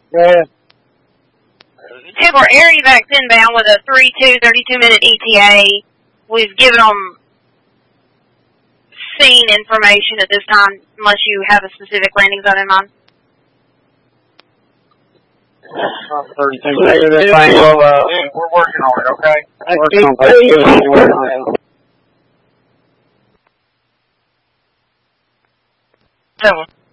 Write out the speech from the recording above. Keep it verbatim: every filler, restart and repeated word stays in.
Go ahead. Temporary area vax inbound with a three two, thirty-two minute E T A. We've given them scene information at this time, unless you have a specific landing zone in mind. Well, uh, we're working on it, okay? Working on it. Seven.